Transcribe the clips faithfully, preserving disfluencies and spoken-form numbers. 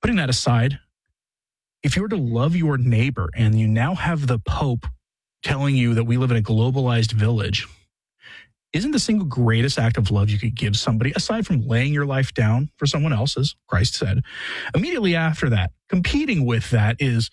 putting that aside, if you were to love your neighbor and you now have the Pope telling you that we live in a globalized village, isn't the single greatest act of love you could give somebody, aside from laying your life down for someone else, as Christ said, immediately after that, competing with that is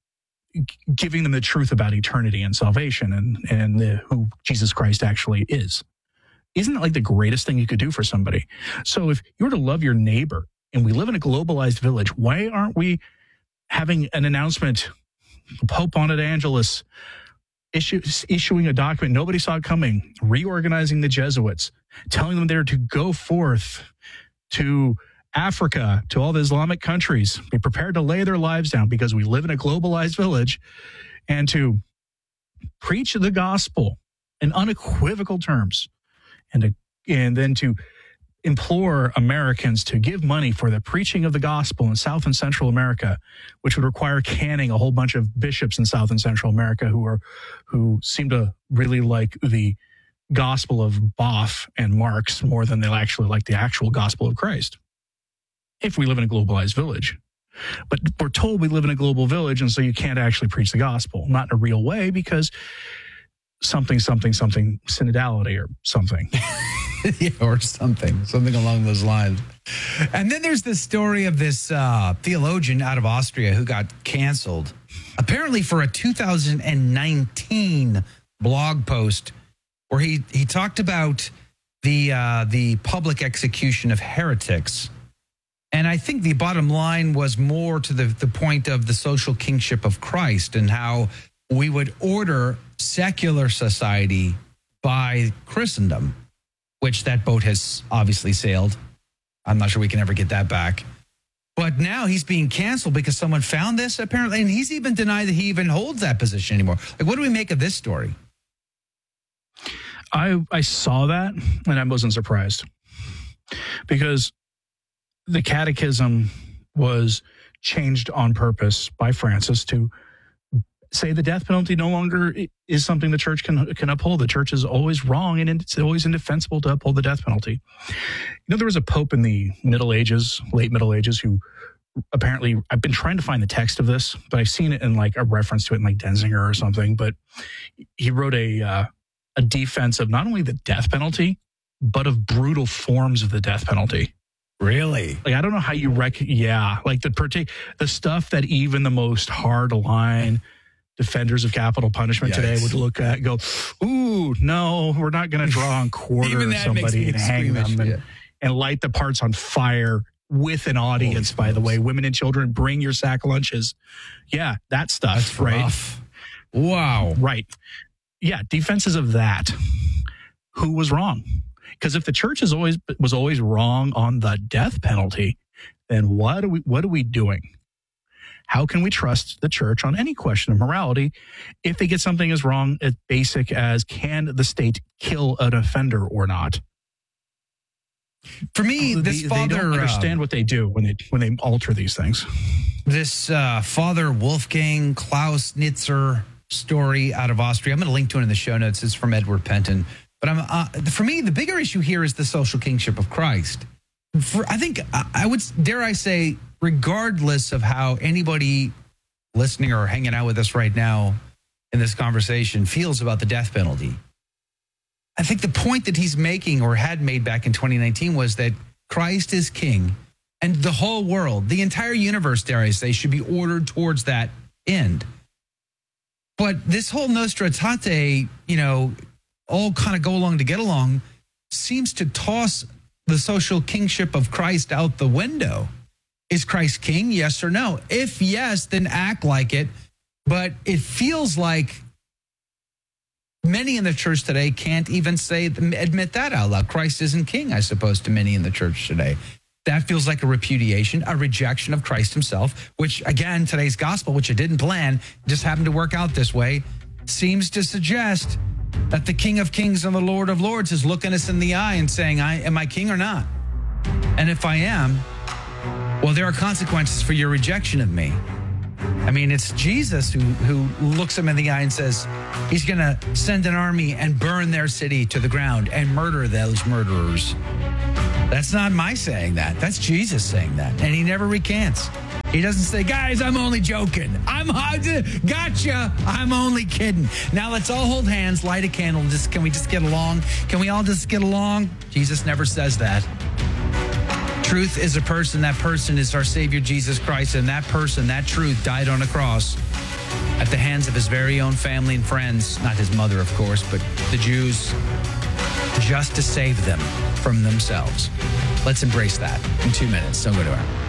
giving them the truth about eternity and salvation and, and the, who Jesus Christ actually is. Isn't that like the greatest thing you could do for somebody? So if you were to love your neighbor and we live in a globalized village, why aren't we having an announcement, Pope Bonavangelus issue, issuing a document nobody saw it coming, reorganizing the Jesuits, telling them they're to go forth to Africa, to all the Islamic countries, be prepared to lay their lives down because we live in a globalized village, and to preach the gospel in unequivocal terms, and to, and then to implore Americans to give money for the preaching of the gospel in South and Central America, which would require canning a whole bunch of bishops in South and Central America who are who seem to really like the gospel of Boff and Marx more than they'll actually like the actual gospel of Christ. If we live in a globalized village. But we're told we live in a global village, and so you can't actually preach the gospel, not in a real way, because something, something, something, synodality or something. Yeah, or something, something along those lines. And then there's the story of this uh, theologian out of Austria who got canceled, apparently for a two thousand nineteen blog post where he, he talked about the uh, the public execution of heretics. And I think the bottom line was more to the, the point of the social kingship of Christ and how we would order secular society by Christendom, which that boat has obviously sailed. I'm not sure we can ever get that back. But now he's being canceled because someone found this, apparently, and he's even denied that he even holds that position anymore. Like, what do we make of this story? I I saw that, and I wasn't surprised. Because the catechism was changed on purpose by Francis to say the death penalty no longer is something the church can can uphold. The church is always wrong, and it's always indefensible to uphold the death penalty. You know, there was a pope in the Middle Ages, late Middle Ages, who apparently, I've been trying to find the text of this, but I've seen it in like a reference to it in like Denzinger or something, but he wrote a, uh, a defense of not only the death penalty, but of brutal forms of the death penalty. Really? Like, I don't know how you rec. Yeah. Like the partic- the stuff that even the most hard line defenders of capital punishment Yikes. today would look at and go, ooh, no, we're not going to draw and quarter somebody and hang them and, yeah. and light the parts on fire with an audience, Holy by smokes. the way. Women and children, bring your sack lunches. Yeah. That stuff. That's right. Rough. Wow. Right. Yeah. Defenses of that. Who was wrong? Because if the church is always was always wrong on the death penalty, then what are we what are we doing? How can we trust the church on any question of morality if they get something as wrong as basic as can the state kill an offender or not? For me, this they, father they don't understand uh, what they do when they when they alter these things. This uh, Father Wolfgang Klaus Nitzer story out of Austria. I'm going to link to it in the show notes. It's from Edward Penton. But I'm, uh, for me, the bigger issue here is the social kingship of Christ. For, I think I would, dare I say, regardless of how anybody listening or hanging out with us right now in this conversation feels about the death penalty, I think the point that he's making or had made back in twenty nineteen was that Christ is king and the whole world, the entire universe, dare I say, should be ordered towards that end. But this whole Nostra Aetate, you know, all kind of go along to get along, seems to toss the social kingship of Christ out the window. Is Christ king? Yes or no? If yes, then act like it. But it feels like many in the church today can't even say, admit that out loud. Christ isn't king, I suppose, to many in the church today. That feels like a repudiation, a rejection of Christ himself, which, again, today's gospel, which I didn't plan, just happened to work out this way, seems to suggest that the King of Kings and the Lord of Lords is looking us in the eye and saying, I, am I king or not? And if I am, well, there are consequences for your rejection of me. I mean, it's Jesus who, who looks him in the eye and says he's going to send an army and burn their city to the ground and murder those murderers. That's not my saying that. That's Jesus saying that. And he never recants. He doesn't say, guys, I'm only joking. I'm gotcha. I'm only kidding. Now let's all hold hands, light a candle. Just can we just get along? Can we all just get along? Jesus never says that. Truth is a person. That person is our Savior, Jesus Christ. And that person, that truth, died on a cross at the hands of his very own family and friends. Not his mother, of course, but the Jews, just to save them from themselves. Let's embrace that in two minutes. Don't go to our.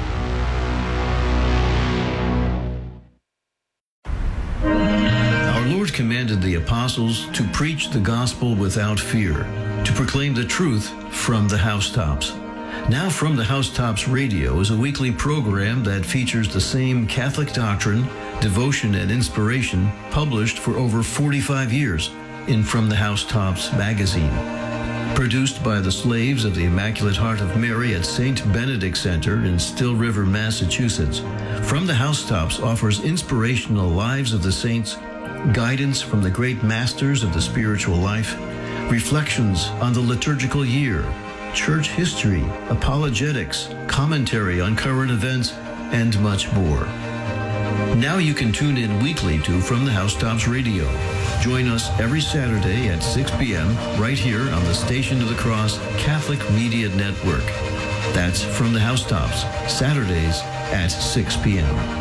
Our Lord commanded the apostles to preach the gospel without fear, to proclaim the truth from the housetops. Now From the Housetops Radio is a weekly program that features the same Catholic doctrine, devotion, and inspiration published for over forty-five years in From the Housetops magazine. Produced by the slaves of the Immaculate Heart of Mary at Saint Benedict Center in Still River, Massachusetts, From the Housetops offers inspirational lives of the saints, guidance from the great masters of the spiritual life, reflections on the liturgical year, church history, apologetics, commentary on current events, and much more. Now you can tune in weekly to From the Housetops Radio. Join us every Saturday at six p.m. right here on the Station of the Cross Catholic Media Network. That's From the Housetops, Saturdays at six p.m.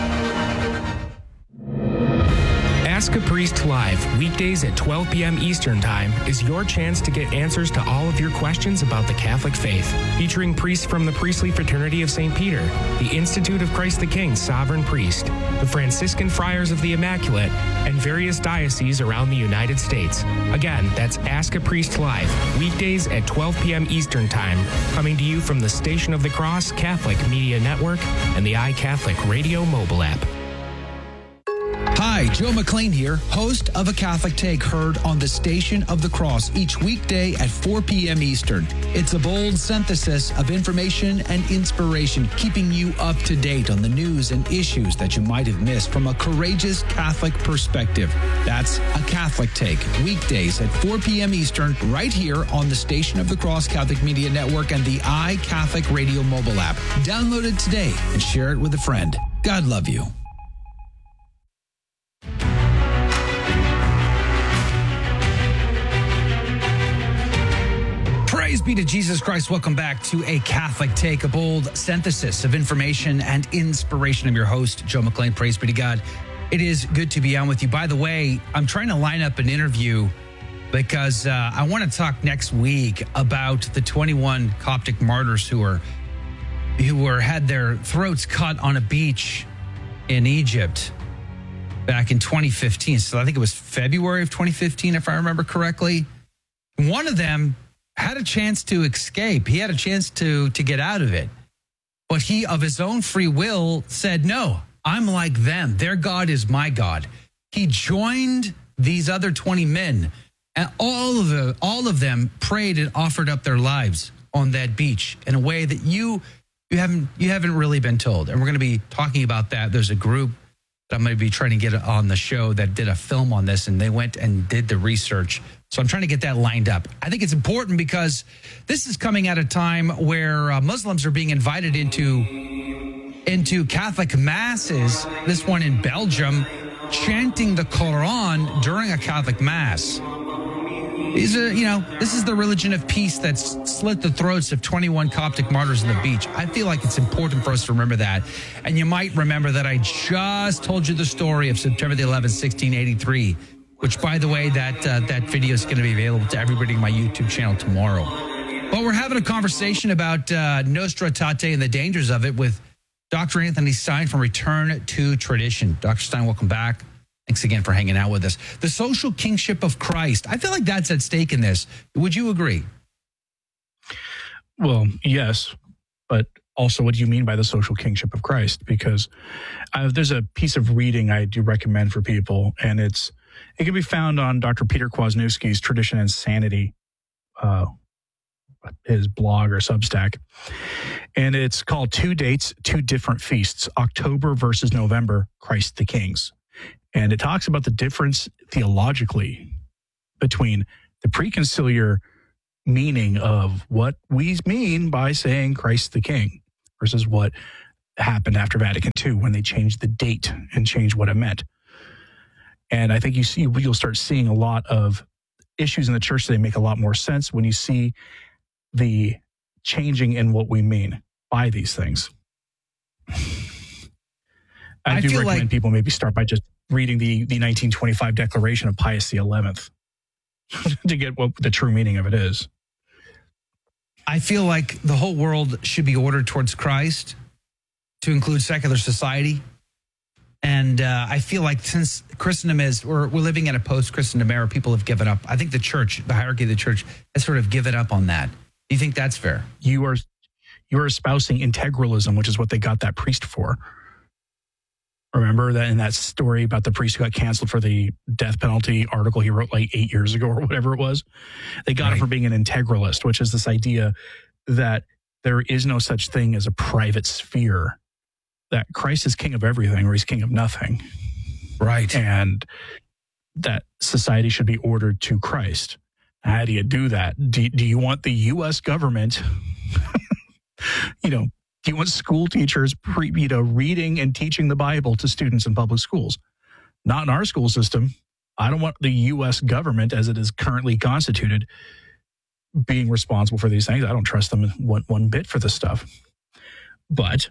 Ask a Priest Live, weekdays at twelve p.m. Eastern Time, is your chance to get answers to all of your questions about the Catholic faith. Featuring priests from the Priestly Fraternity of Saint Peter, the Institute of Christ the King Sovereign Priest, the Franciscan Friars of the Immaculate, and various dioceses around the United States. Again, that's Ask a Priest Live, weekdays at twelve p.m. Eastern Time, coming to you from the Station of the Cross Catholic Media Network and the iCatholic Radio mobile app. Hi, Joe McLean here, host of A Catholic Take, heard on the Station of the Cross each weekday at four p.m. Eastern. It's a bold synthesis of information and inspiration, keeping you up to date on the news and issues that you might have missed from a courageous Catholic perspective. That's A Catholic Take, weekdays at four p.m. Eastern, right here on the Station of the Cross Catholic Media Network and the iCatholic Radio mobile app. Download it today and share it with a friend. God love you. Praise be to Jesus Christ. Welcome back to A Catholic Take, a bold synthesis of information and inspiration. I'm your host, Joe McLean. Praise be to God. It is good to be on with you. By the way, I'm trying to line up an interview because uh, I want to talk next week about the twenty-one Coptic martyrs who were who were had their throats cut on a beach in Egypt back in twenty fifteen. So I think it was February of twenty fifteen, if I remember correctly. One of them had a chance to escape. He had a chance to, to get out of it. But he, of his own free will, said, no, I'm like them. Their God is my God. He joined these other twenty men, and all of the, all of them prayed and offered up their lives on that beach in a way that you you haven't you haven't really been told. And we're going to be talking about that. There's a group that I'm going to be trying to get on the show that did a film on this, and they went and did the research. So I'm trying to get that lined up. I think it's important because this is coming at a time where uh, Muslims are being invited into, into Catholic masses, this one in Belgium, chanting the Quran during a Catholic mass. These are, you know, this is the religion of peace that's slit the throats of twenty-one Coptic martyrs on the beach. I feel like it's important for us to remember that. And you might remember that I just told you the story of September the eleventh, sixteen eighty-three, which, by the way, that uh, that video is going to be available to everybody on my YouTube channel tomorrow. But we're having a conversation about uh, Nostra Aetate and the dangers of it with Doctor Anthony Stein from Return to Tradition. Doctor Stein, welcome back. Thanks again for hanging out with us. The social kingship of Christ. I feel like that's at stake in this. Would you agree? Well, yes, but also what do you mean by the social kingship of Christ? Because uh, there's a piece of reading I do recommend for people, and it's it can be found on Doctor Peter Kwasniewski's Tradition and Sanity, uh, his blog or Substack. And it's called Two Dates, Two Different Feasts, October versus November, Christ the Kings. And it talks about the difference theologically between the preconciliar meaning of what we mean by saying Christ the King versus what happened after Vatican Two when they changed the date and changed what it meant. And I think you see, you'll start seeing a lot of issues in the church. They make a lot more sense when you see the changing in what we mean by these things. I, I do recommend like, people maybe start by just reading the, the nineteen twenty-five Declaration of Pius the eleventh to get what the true meaning of it is. I feel like the whole world should be ordered towards Christ, to include secular society. And uh, I feel like since Christendom is, we're, we're living in a post-Christendom era, people have given up. I think the church, the hierarchy of the church, has sort of given up on that. Do you think that's fair? You are, you are espousing integralism, which is what they got that priest for. Remember that in that story about the priest who got canceled for the death penalty article he wrote like eight years ago or whatever it was? They got right. it for being an integralist, which is this idea that there is no such thing as a private sphere, that Christ is king of everything or he's king of nothing. Right. And that society should be ordered to Christ. How do you do that? Do, do you want the U S government, you know, do you want school teachers, pre, you know, reading and teaching the Bible to students in public schools? Not in our school system. I don't want the U S government, as it is currently constituted, being responsible for these things. I don't trust them one, one bit for this stuff. But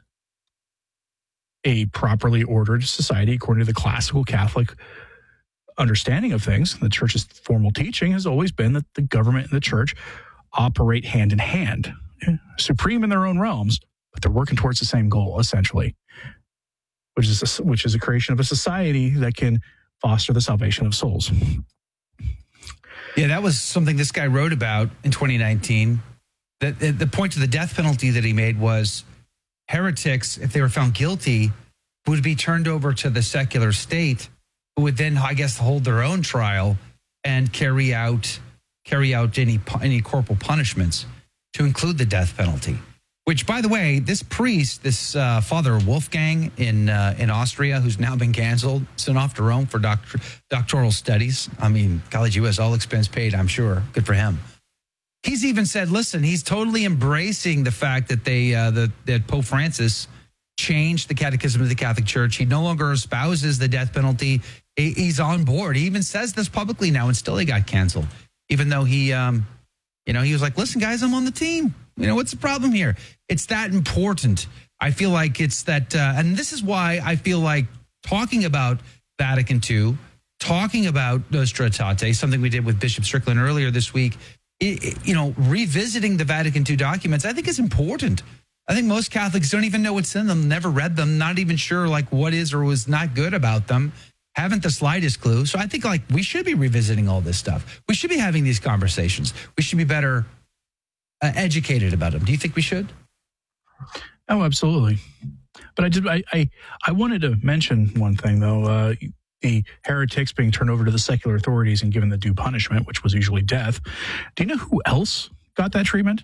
a properly ordered society, according to the classical Catholic understanding of things, the church's formal teaching has always been that the government and the church operate hand in hand, supreme in their own realms, but they're working towards the same goal, essentially, which is a, which is a creation of a society that can foster the salvation of souls. Yeah, that was something this guy wrote about in twenty nineteen. The, the, the point of the death penalty that he made was heretics, if they were found guilty, would be turned over to the secular state, who would then, I guess, hold their own trial and carry out carry out any any corporal punishments, to include the death penalty. Which, by the way, this priest, this uh, Father Wolfgang in uh, in Austria, who's now been canceled, sent off to Rome for doctor, doctoral studies. I mean, college U S, all expense paid, I'm sure. Good for him. He's even said, listen, he's totally embracing the fact that they uh, the, that Pope Francis changed the Catechism of the Catholic Church. He no longer espouses the death penalty. He, he's on board. He even says this publicly now, and still he got canceled, even though he, um, you know, he was like, listen, guys, I'm on the team. You know, what's the problem here? It's that important. I feel like it's that, uh, and this is why I feel like talking about Vatican Two, talking about Nostra Aetate, something we did with Bishop Strickland earlier this week, it, it, you know, revisiting the Vatican Two documents, I think is important. I think most Catholics don't even know what's in them, never read them, not even sure like what is or was not good about them, haven't the slightest clue. So I think like we should be revisiting all this stuff. We should be having these conversations. We should be better uh, educated about them. Do you think we should? Oh, absolutely. But I did. I I, I wanted to mention one thing though. Uh, the heretics being turned over to the secular authorities and given the due punishment, which was usually death. Do you know who else got that treatment?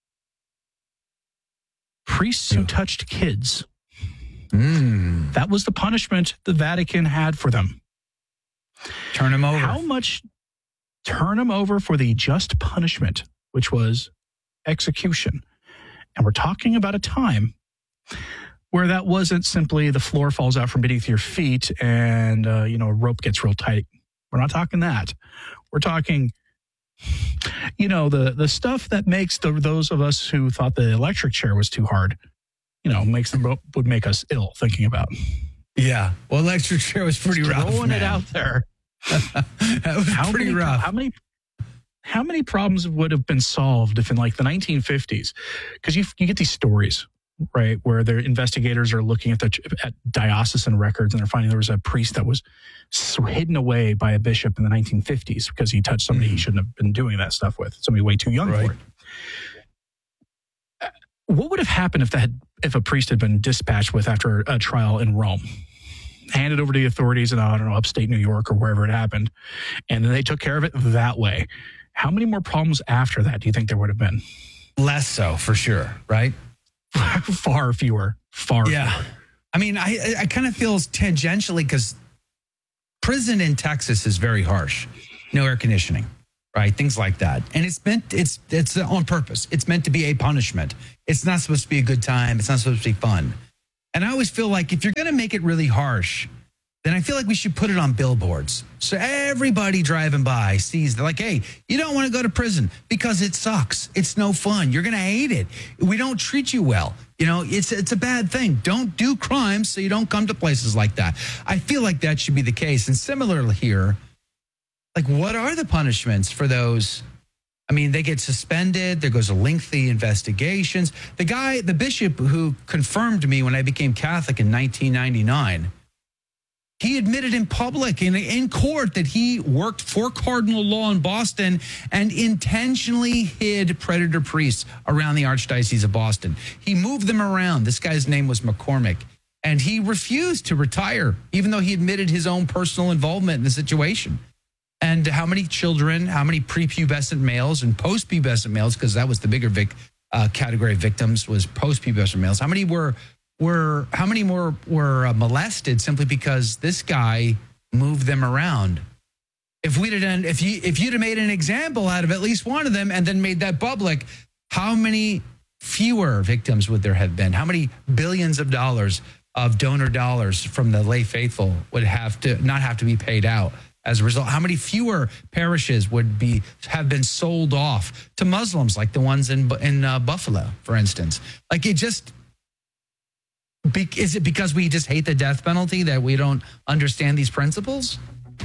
Priests who touched kids. Mm. That was the punishment the Vatican had for them. Turn them over. How much? Turn them over for the just punishment, which was execution. And we're talking about a time where that wasn't simply the floor falls out from beneath your feet and, uh, you know, a rope gets real tight. We're not talking that. We're talking, you know, the, the stuff that makes the, those of us who thought the electric chair was too hard, you know, makes the would make us ill thinking about. Yeah. Well, electric chair was pretty Just rough. Throwing man. it out there. That was how pretty many, rough. How many How many problems would have been solved if in like the nineteen fifties, because you, you get these stories, right, where their investigators are looking at the at diocesan records and they're finding there was a priest that was hidden away by a bishop in the nineteen fifties because he touched somebody mm-hmm. he shouldn't have been doing that stuff with, somebody way too young right. for it. What would have happened if that if a priest had been dispatched with after a trial in Rome, handed over to the authorities in, I don't know, upstate New York or wherever it happened, and then they took care of it that way? How many more problems after that do you think there would have been? Less so, for sure, right? Far fewer. Far yeah. fewer. I mean, I, I kind of feel tangentially because prison in Texas is very harsh. No air conditioning, right? Things like that. And it's meant, it's it's on purpose. It's meant to be a punishment. It's not supposed to be a good time. It's not supposed to be fun. And I always feel like if you're going to make it really harsh, then I feel like we should put it on billboards. So everybody driving by sees, they're like, hey, you don't want to go to prison because it sucks. It's no fun. You're going to hate it. We don't treat you well. You know, it's it's a bad thing. Don't do crimes so you don't come to places like that. I feel like that should be the case. And similarly here, like, what are the punishments for those? I mean, they get suspended. There goes a lengthy investigations. The guy, the bishop who confirmed me when I became Catholic in nineteen ninety-nine, he admitted in public, in, in court, that he worked for cardinal law in Boston and intentionally hid predator priests around the Archdiocese of Boston. He moved them around. This guy's name was McCormick, and he refused to retire, even though he admitted his own personal involvement in the situation. And how many children, how many prepubescent males and post-pubescent males, because that was the bigger vic, uh, category of victims, was post-pubescent males. How many were were how many more were uh, molested simply because this guy moved them around? If we'd have done, if you if you'd have made an example out of at least one of them and then made that public, how many fewer victims would there have been? How many billions of dollars of donor dollars from the lay faithful would have to not have to be paid out? As a result, how many fewer parishes would be have been sold off to Muslims, like the ones in in uh, Buffalo, for instance? Like, it just, be, is it because we just hate the death penalty that we don't understand these principles?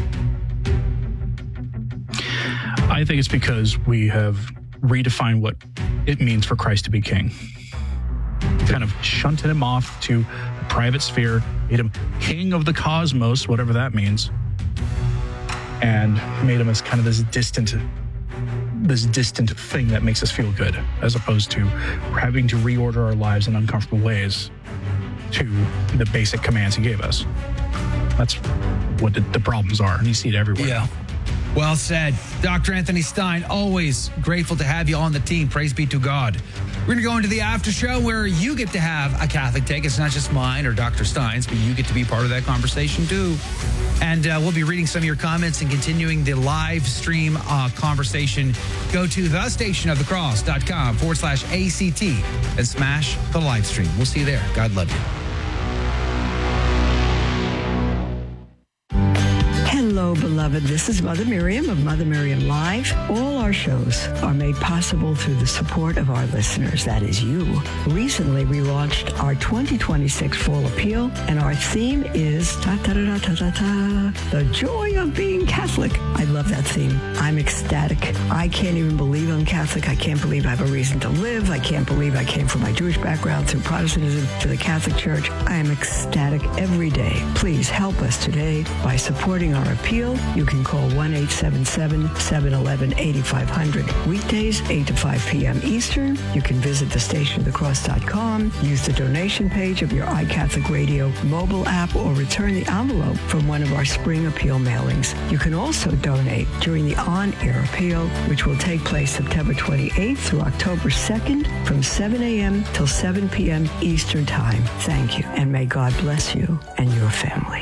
I think it's because we have redefined what it means for Christ to be king. Kind of shunted him off to the private sphere, made him king of the cosmos, whatever that means, and made him as kind of this distant, this distant thing that makes us feel good, as opposed to having to reorder our lives in uncomfortable ways to the basic commands he gave us. That's what the, the problems are, and you see it everywhere. Yeah. Well said. Doctor Anthony Stein, always grateful to have you on the team. Praise be to God. We're going to go into the after show where you get to have a Catholic take. It's not just mine or Doctor Stein's, but you get to be part of that conversation too. And uh, we'll be reading some of your comments and continuing the live stream uh, conversation. Go to thestationofthecross.com forward slash ACT and smash the live stream. We'll see you there. God love you. Hello, beloved. This is Mother Miriam of Mother Miriam Live. All our shows are made possible through the support of our listeners, that is you. Recently, we launched our twenty twenty-six Fall Appeal, and our theme is da, da, da, da, da, da, the joy of being Catholic. I love that theme. I'm ecstatic. I can't even believe I'm Catholic. I can't believe I have a reason to live. I can't believe I came from my Jewish background through Protestantism to the Catholic Church. I am ecstatic every day. Please help us today by supporting our appeal. You can call one eight seven seven, seven one one, eight five zero zero. Weekdays, eight to five p.m. Eastern. You can visit the station of the cross dot com, use the donation page of your iCatholic Radio mobile app, or return the envelope from one of our spring appeal mailings. You can also donate during the on-air appeal, which will take place September twenty-eighth through October second from seven a.m. till seven p.m. Eastern Time. Thank you, and may God bless you and your family.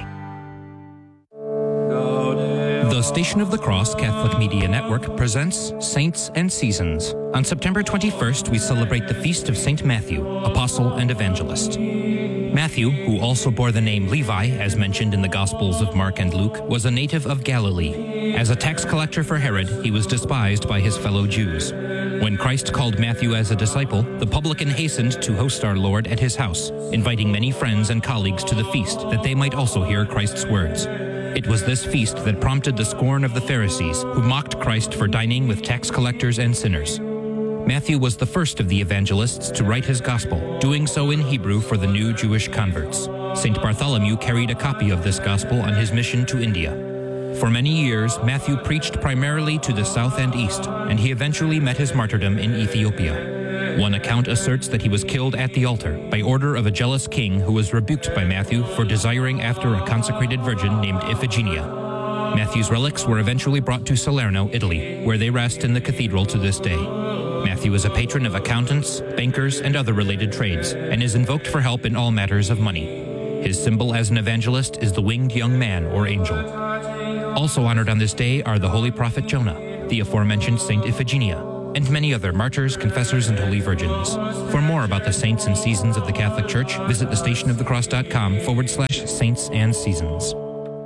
The Station of the Cross Catholic Media Network presents Saints and Seasons. On September twenty-first, we celebrate the feast of Saint Matthew, Apostle and Evangelist. Matthew, who also bore the name Levi, as mentioned in the Gospels of Mark and Luke, was a native of Galilee. As a tax collector for Herod, he was despised by his fellow Jews. When Christ called Matthew as a disciple, the publican hastened to host our Lord at his house, inviting many friends and colleagues to the feast that they might also hear Christ's words. It was this feast that prompted the scorn of the Pharisees, who mocked Christ for dining with tax collectors and sinners. Matthew was the first of the evangelists to write his gospel, doing so in Hebrew for the new Jewish converts. Saint Bartholomew carried a copy of this gospel on his mission to India. For many years, Matthew preached primarily to the south and east, and he eventually met his martyrdom in Ethiopia. One account asserts that he was killed at the altar by order of a jealous king who was rebuked by Matthew for desiring after a consecrated virgin named Iphigenia. Matthew's relics were eventually brought to Salerno, Italy, where they rest in the cathedral to this day. Matthew is a patron of accountants, bankers, and other related trades, and is invoked for help in all matters of money. His symbol as an evangelist is the winged young man or angel. Also honored on this day are the holy prophet Jonah, the aforementioned Saint Iphigenia, and many other martyrs, confessors, and holy virgins. For more about the saints and seasons of the Catholic Church, visit thestationofthecross.com forward slash saints and seasons.